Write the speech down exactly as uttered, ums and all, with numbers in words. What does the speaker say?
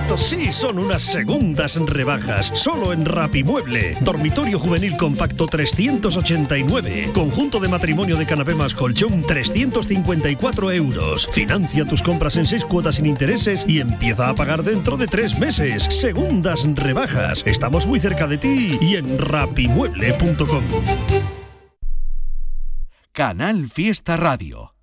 Estos sí son unas segundas rebajas, solo en Rapimueble. Dormitorio juvenil compacto trescientos ochenta y nueve. Conjunto de matrimonio de canapé más colchón trescientos cincuenta y cuatro euros. Financia tus compras en seis cuotas sin intereses y empieza a pagar dentro de tres meses. Segundas rebajas. Estamos muy cerca de ti y en rapimueble punto com. Canal Fiesta Radio.